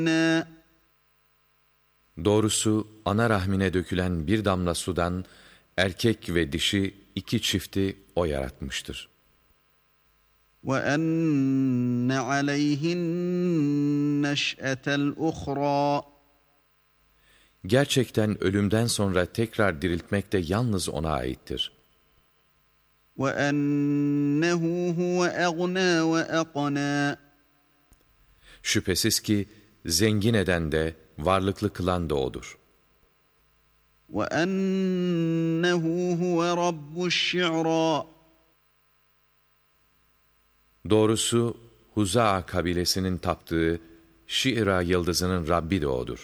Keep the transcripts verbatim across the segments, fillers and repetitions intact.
Doğrusu ana rahmine dökülen bir damla sudan erkek ve dişi iki çifti o yaratmıştır. وَأَنَّ عَلَيْهِ النَّشْأَةَ الْأُخْرَى. Gerçekten ölümden sonra tekrar diriltmek de yalnız ona aittir. وَأَنَّهُ هُوَ أَغْنَى وَأَقْنَى. Şüphesiz ki zengin eden de, varlıklı kılan da O'dur. وَأَنَّهُ هُوَ رَبُّ الشِّعْرَى. Doğrusu Huza'a kabilesinin taptığı Şi'ra yıldızının Rabbi de O'dur.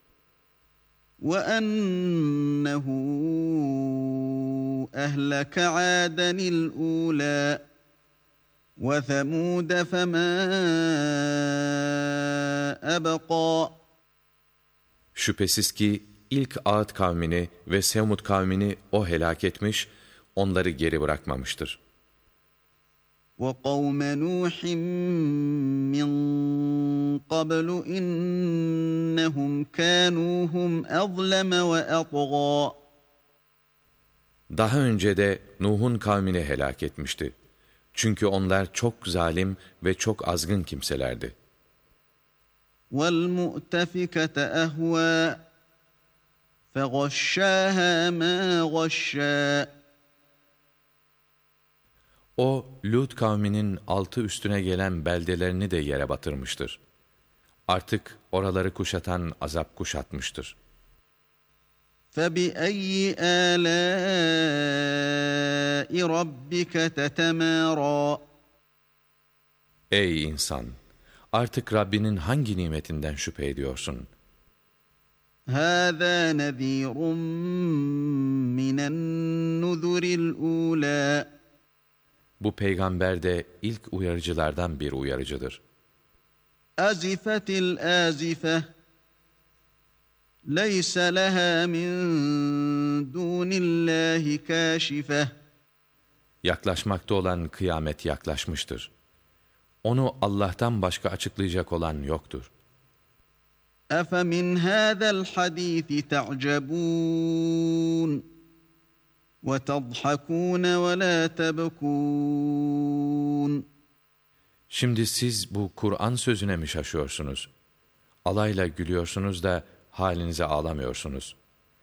وَأَنَّهُ أَهْلَكَ عَادًا الْأُولَى وَثَمُودَ فَمَا أَبْقَى. Şüphesiz ki ilk Ağıt kavmini ve Semud kavmini O helak etmiş, onları geri bırakmamıştır. وَقَوْمَ نُوحٍ مِّن قَبْلُ إِنَّهُمْ كَانُوا هُمْ أَظْلَمَ وَأَطْغَى. Daha önce de Nuh'un kavmini helak etmişti. Çünkü onlar çok zalim ve çok azgın kimselerdi. وَالْمُؤْتَفِكَةَ أَهْوَى فَغَشَّاهَا مَا غَشَّى. O, Lut kavminin altı üstüne gelen beldelerini de yere batırmıştır. Artık oraları kuşatan azap kuşatmıştır. فَبِأَيِّ آلَاءِ رَبِّكَ تَتَمَارَى. Ey insan! Artık Rabbinin hangi nimetinden şüphe ediyorsun? هَذَا نَذ۪يرٌ مِّنَ النُّذُرِ الْأُولَى. Bu peygamber de ilk uyarıcılardan bir uyarıcıdır. أَزِفَتِ الْآزِفَةُ لَيْسَ لَهَا مِنْ دُونِ اللّٰهِ كَاشِفَةٌ. Yaklaşmakta olan kıyamet yaklaşmıştır. Onu Allah'tan başka açıklayacak olan yoktur. أَفَمِنْ هَذَا الْحَد۪يثِ تَعْجَبُونَ وَتَضْحَكُونَ وَلَا تَبْكُونَ. Şimdi siz bu Kur'an sözüne mi şaşıyorsunuz? Alayla gülüyorsunuz da halinize ağlamıyorsunuz.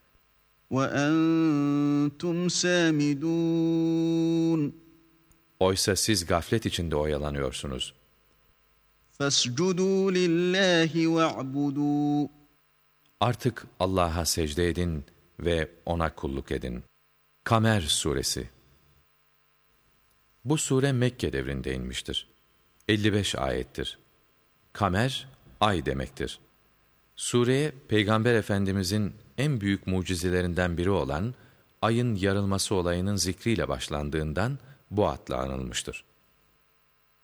وَأَنْتُمْ سَامِدُونَ. Oysa siz gaflet içinde oyalanıyorsunuz. فَاسْجُدُوا لِلّٰهِ وَاعْبُدُوا. Artık Allah'a secde edin ve O'na kulluk edin. Kamer Suresi. Bu sure Mekke devrinde inmiştir. elli beş ayettir. Kamer, ay demektir. Sureye Peygamber Efendimizin en büyük mucizelerinden biri olan ayın yarılması olayının zikriyle başlandığından bu adla anılmıştır.